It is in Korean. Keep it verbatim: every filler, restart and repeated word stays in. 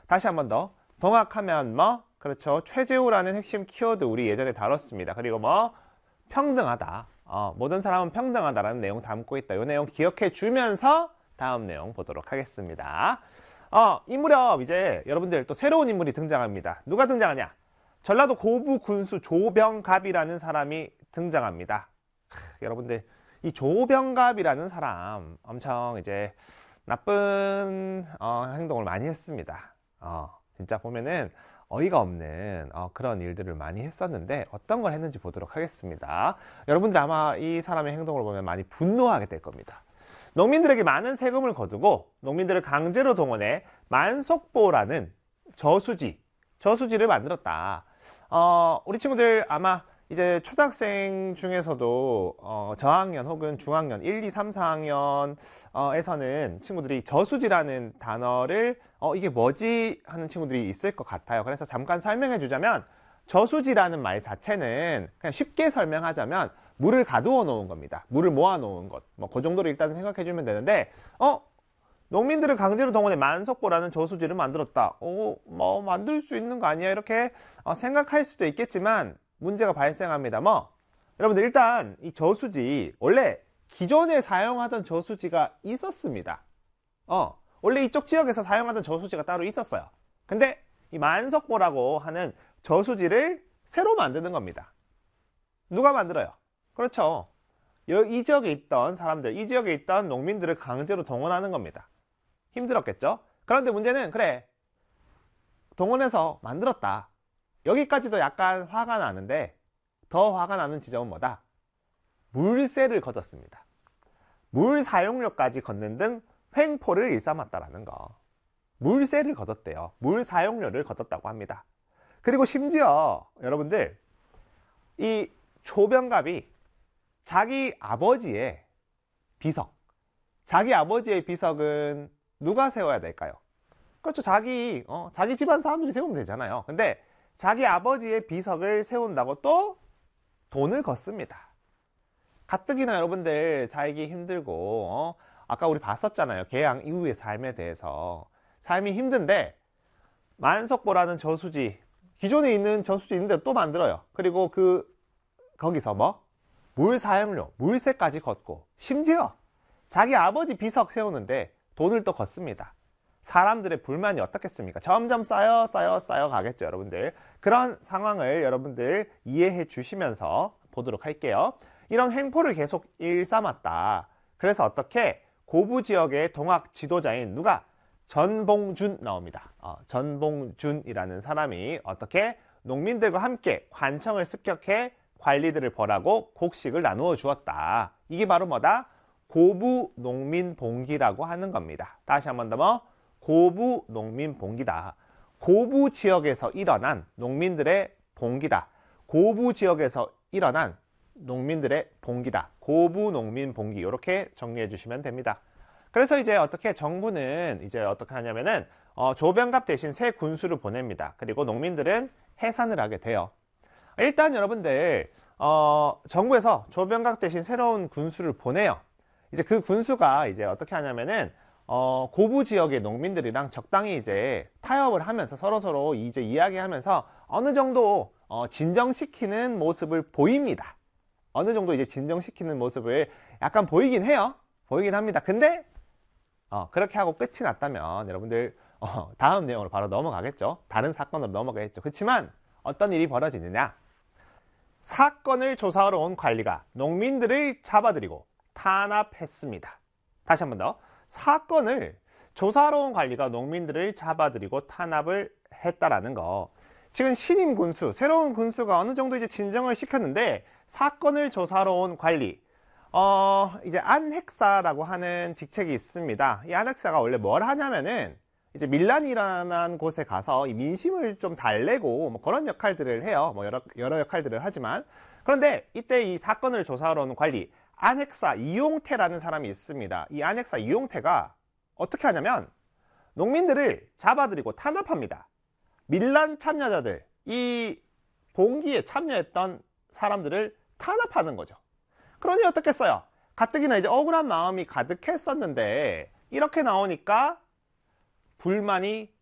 다시 한 번 더. 동학하면 뭐? 그렇죠. 최재우라는 핵심 키워드 우리 예전에 다뤘습니다. 그리고 뭐? 평등하다. 어, 모든 사람은 평등하다라는 내용 담고 있다. 이 내용 기억해 주면서 다음 내용 보도록 하겠습니다. 어, 이 무렵 이제 여러분들 또 새로운 인물이 등장합니다. 누가 등장하냐? 전라도 고부 군수 조병갑이라는 사람이 등장합니다. 크, 여러분들 이 조병갑이라는 사람 엄청 이제 나쁜 어, 행동을 많이 했습니다. 어, 진짜 보면은 어이가 없는 어, 그런 일들을 많이 했었는데 어떤 걸 했는지 보도록 하겠습니다. 여러분들 아마 이 사람의 행동을 보면 많이 분노하게 될 겁니다. 농민들에게 많은 세금을 거두고 농민들을 강제로 동원해 만석보라는 저수지, 저수지를 만들었다. 어, 우리 친구들 아마 이제 초등학생 중에서도 어, 저학년 혹은 중학년 일, 이, 삼, 사 학년에서는 친구들이 저수지라는 단어를 어, 이게 뭐지? 하는 친구들이 있을 것 같아요. 그래서 잠깐 설명해 주자면 저수지라는 말 자체는 그냥 쉽게 설명하자면 물을 가두어 놓은 겁니다. 물을 모아 놓은 것. 뭐 그 정도로 일단 생각해 주면 되는데 어? 농민들을 강제로 동원해 만석보라는 저수지를 만들었다. 어, 뭐 만들 수 있는 거 아니야? 이렇게 어, 생각할 수도 있겠지만 문제가 발생합니다. 뭐 여러분들 일단 이 저수지 원래 기존에 사용하던 저수지가 있었습니다. 어, 원래 이쪽 지역에서 사용하던 저수지가 따로 있었어요. 근데 이 만석보라고 하는 저수지를 새로 만드는 겁니다. 누가 만들어요? 그렇죠. 이 지역에 있던 사람들, 이 지역에 있던 농민들을 강제로 동원하는 겁니다. 힘들었겠죠? 그런데 문제는 그래, 동원해서 만들었다. 여기까지도 약간 화가 나는데 더 화가 나는 지점은 뭐다? 물세를 거뒀습니다. 물 사용료까지 걷는 등 횡포를 일삼았다라는 거. 물세를 거뒀대요. 물 사용료를 거뒀다고 합니다. 그리고 심지어 여러분들 이 조병갑이 자기 아버지의 비석, 자기 아버지의 비석은 누가 세워야 될까요? 그렇죠. 자기 어, 자기 집안 사람들이 세우면 되잖아요. 근데 자기 아버지의 비석을 세운다고 또 돈을 걷습니다. 가뜩이나 여러분들 살기 힘들고 어, 아까 우리 봤었잖아요. 개항 이후의 삶에 대해서. 삶이 힘든데 만석보라는 저수지, 기존에 있는 저수지 있는데 또 만들어요. 그리고 그 거기서 뭐? 물 사용료, 물세까지 걷고 심지어 자기 아버지 비석 세우는데 돈을 또 걷습니다. 사람들의 불만이 어떻겠습니까? 점점 쌓여 쌓여 쌓여 가겠죠, 여러분들. 그런 상황을 여러분들 이해해 주시면서 보도록 할게요. 이런 횡포를 계속 일삼았다. 그래서 어떻게 고부 지역의 동학 지도자인 누가? 전봉준 나옵니다. 어, 전봉준이라는 사람이 어떻게 농민들과 함께 관청을 습격해 관리들을 벌하고 곡식을 나누어 주었다. 이게 바로 뭐다? 고부 농민봉기라고 하는 겁니다. 다시 한 번 더 뭐? 고부 농민봉기다. 고부 지역에서 일어난 농민들의 봉기다. 고부 지역에서 일어난 농민들의 봉기다. 고부 농민봉기. 이렇게 정리해 주시면 됩니다. 그래서 이제 어떻게 정부는 이제 어떻게 하냐면은 어, 조병갑 대신 새 군수를 보냅니다. 그리고 농민들은 해산을 하게 돼요. 일단 여러분들 어, 정부에서 조병갑 대신 새로운 군수를 보내요. 이제 그 군수가 이제 어떻게 하냐면은 어, 고부 지역의 농민들이랑 적당히 이제 타협을 하면서 서로서로 이제 이야기하면서 어느 정도 어, 진정시키는 모습을 보입니다. 어느 정도 이제 진정시키는 모습을 약간 보이긴 해요. 보이긴 합니다. 근데 어, 그렇게 하고 끝이 났다면 여러분들 어, 다음 내용으로 바로 넘어가겠죠. 다른 사건으로 넘어가겠죠. 그렇지만 어떤 일이 벌어지느냐? 사건을 조사하러 온 관리가 농민들을 잡아들이고 탄압했습니다. 다시 한 번 더. 사건을 조사하러 온 관리가 농민들을 잡아들이고 탄압을 했다라는 거. 지금 신임 군수, 새로운 군수가 어느 정도 이제 진정을 시켰는데 사건을 조사하러 온 관리, 어, 이제 안핵사라고 하는 직책이 있습니다. 이 안핵사가 원래 뭘 하냐면은 이제 밀란이 일어난 곳에 가서 이 민심을 좀 달래고 뭐 그런 역할들을 해요. 뭐 여러, 여러 역할들을 하지만. 그런데 이때 이 사건을 조사하러 온 관리, 안핵사 이용태라는 사람이 있습니다. 이 안핵사 이용태가 어떻게 하냐면 농민들을 잡아들이고 탄압합니다. 밀란 참여자들, 이 봉기에 참여했던 사람들을 탄압하는 거죠. 그러니 어떻겠어요? 가뜩이나 이제 억울한 마음이 가득했었는데 이렇게 나오니까 불만이